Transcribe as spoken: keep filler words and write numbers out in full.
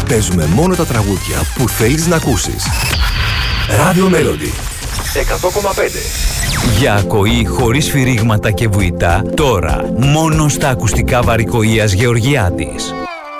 παίζουμε μόνο τα τραγούδια που θέλεις να ακούσεις. Radio Melody εκατό κόμμα πέντε. Για ακοή χωρίς φυρίγματα και βουητά, τώρα μόνο στα ακουστικά Βαρικοΐας Γεωργιάδης.